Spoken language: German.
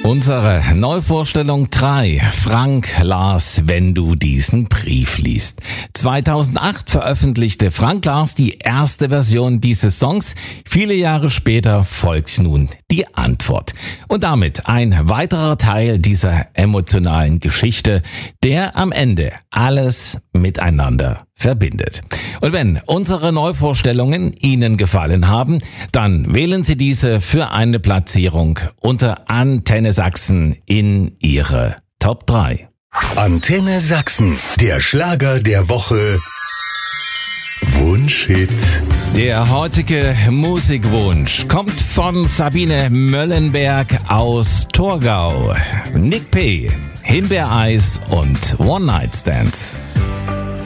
Unsere Neuvorstellung 3. Frank Lars, wenn du diesen Brief liest. 2008 veröffentlichte Frank Lars die erste Version dieses Songs. Viele Jahre später folgt nun die Antwort. Und damit ein weiterer Teil dieser emotionalen Geschichte, der am Ende alles miteinander verbindet. Und wenn unsere Neuvorstellungen Ihnen gefallen haben, dann wählen Sie diese für eine Platzierung unter Antenne Sachsen in Ihre Top 3. Antenne Sachsen, der Schlager der Woche. Wunschhit. Der heutige Musikwunsch kommt von Sabine Möllenberg aus Torgau. Nick P., Himbeereis und One Night Stands.